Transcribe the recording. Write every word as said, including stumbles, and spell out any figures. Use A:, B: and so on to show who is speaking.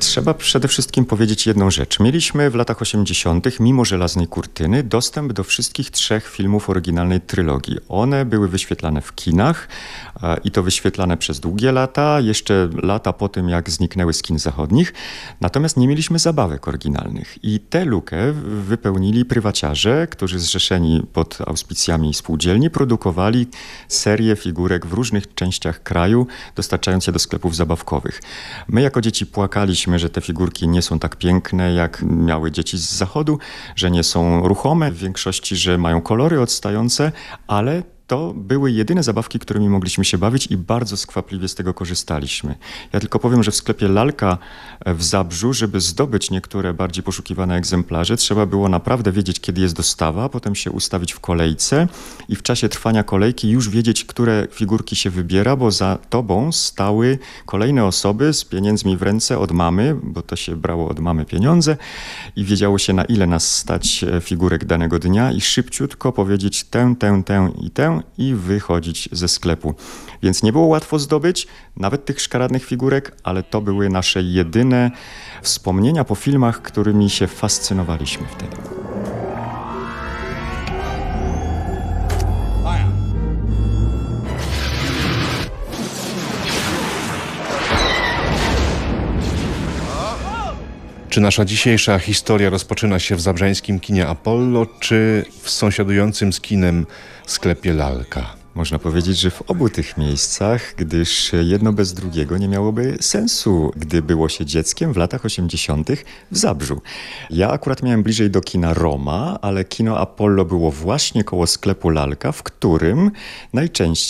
A: Trzeba przede wszystkim powiedzieć jedną rzecz. Mieliśmy w latach osiemdziesiątych, mimo żelaznej kurtyny, dostęp do wszystkich trzech filmów oryginalnej trylogii. One były wyświetlane w kinach e, i to wyświetlane przez długie lata, jeszcze lata po tym, jak zniknęły z kin zachodnich. Natomiast nie mieliśmy zabawek oryginalnych i tę lukę wypełnili prywaciarze, którzy zrzeszeni pod auspicjami spółdzielni produkowali serię figurek w różnych częściach kraju, dostarczając je do sklepów zabawkowych. My jako dzieci płakaliśmy, że te figurki nie są tak piękne, jak miały dzieci z zachodu, że nie są ruchome, w większości, że mają kolory odstające, ale to były jedyne zabawki, którymi mogliśmy się bawić i bardzo skwapliwie z tego korzystaliśmy. Ja tylko powiem, że w sklepie Lalka w Zabrzu, żeby zdobyć niektóre bardziej poszukiwane egzemplarze, trzeba było naprawdę wiedzieć, kiedy jest dostawa, potem się ustawić w kolejce i w czasie trwania kolejki już wiedzieć, które figurki się wybiera, bo za tobą stały kolejne osoby z pieniędzmi w ręce od mamy, bo to się brało od mamy pieniądze i wiedziało się, na ile nas stać figurek danego dnia i szybciutko powiedzieć tę, tę, tę i tę i wychodzić ze sklepu. Więc nie było łatwo zdobyć nawet tych szkaradnych figurek, ale to były nasze jedyne wspomnienia po filmach, którymi się fascynowaliśmy wtedy.
B: Czy nasza dzisiejsza historia rozpoczyna się w zabrzeńskim kinie Apollo, czy w sąsiadującym z kinem sklepie Lalka?
A: Można powiedzieć, że w obu tych miejscach, gdyż jedno bez drugiego nie miałoby sensu, gdy było się dzieckiem w latach osiemdziesiątych w Zabrzu. Ja akurat miałem bliżej do kina Roma, ale kino Apollo było właśnie koło sklepu Lalka, w którym najczęściej